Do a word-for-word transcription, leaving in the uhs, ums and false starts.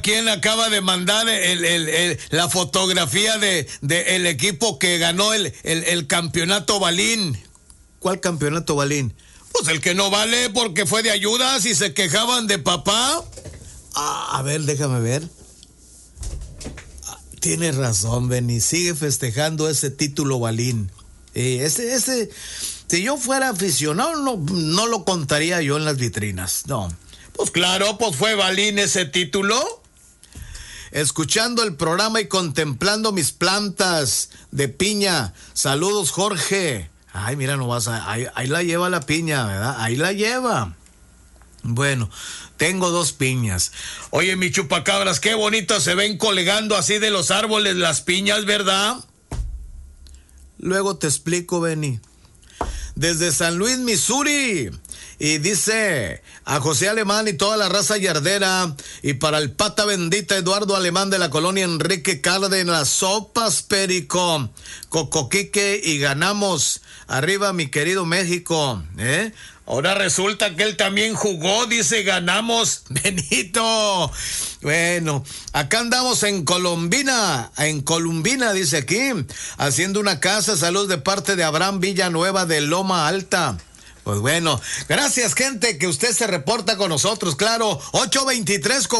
¿Quién acaba de mandar el, el, el, la fotografía de, de el equipo que ganó el, el, el campeonato Balín? ¿Cuál campeonato Balín? Pues el que no vale porque fue de ayudas y se quejaban de papá. Ah, a ver, déjame ver. Ah, tienes razón, Benny. Sigue festejando ese título Balín. Eh, ese, ese, si yo fuera aficionado, no, no lo contaría yo en las vitrinas. No. Pues claro, pues fue Balín ese título. Escuchando el programa y contemplando mis plantas de piña. Saludos, Jorge. Ay, mira nomás, ahí, ahí la lleva la piña, ¿verdad? Ahí la lleva. Bueno, tengo dos piñas. Oye, mi chupacabras, qué bonitas se ven colgando así de los árboles las piñas, ¿verdad? Luego te explico, Benny. Desde San Luis, Missouri. Y dice a José Alemán y toda la raza yardera, y para el pata bendita Eduardo Alemán de la colonia Enrique Cárdenas, sopas Perico, Cocoquique y ganamos. Arriba, mi querido México, ¿eh? Ahora resulta que él también jugó, dice ganamos. Benito. Bueno, acá andamos en Colombina, en Columbina, dice aquí, haciendo una casa. Salud de parte de Abraham Villanueva de Loma Alta. Pues bueno, gracias, gente, que usted se reporta con nosotros, claro. ocho veintitrés